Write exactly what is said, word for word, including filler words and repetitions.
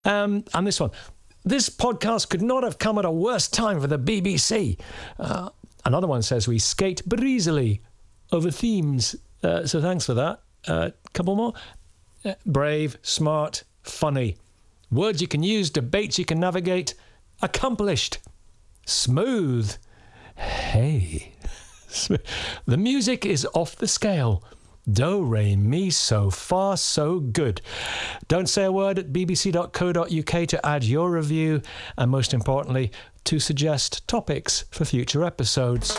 Um, and this one. This podcast could not have come at a worse time for the B B C. Uh, another one says we skate breezily over themes. Uh, so thanks for that. A uh, couple more. Uh, brave, smart, funny. Words you can use, debates you can navigate. Accomplished. Smooth. Hey. The music is off the scale. Do, re, mi, so far, so good. Don't say a word at b b c dot co dot u k to add your review and, most importantly, to suggest topics for future episodes.